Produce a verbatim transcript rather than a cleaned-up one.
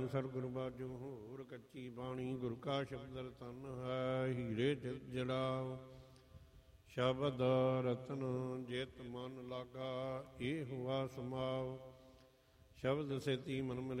ਸਤਿਗੁਰ ਬਾਝੁ ਹੋਰ ਕੱਚੀ ਬਾਣੀ ਗੁਰ ਕਾ ਸ਼ਬਦ ਰਤਨ ਹੈ। ਹੀਰੇ ਤਿਲ ਜੜਾਓ ਸ਼ਬਦ ਰਤਨ ਜਿਤ ਮਨ ਲਾਗਾ, ਇਹ ਹੁਆ ਸਮਾਉ ਸ਼ਬਦ ਸੇਤੀ ਮਨ ਮਿਲ